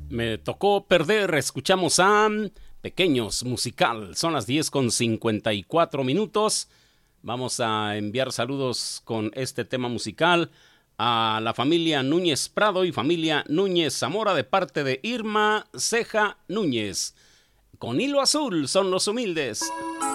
Me tocó perder, escuchamos a Pequeños Musical, son las 10:54. Vamos a enviar saludos con este tema musical a la familia Núñez Prado y familia Núñez Zamora de parte de Irma Ceja Núñez. Con hilo azul son los humildes.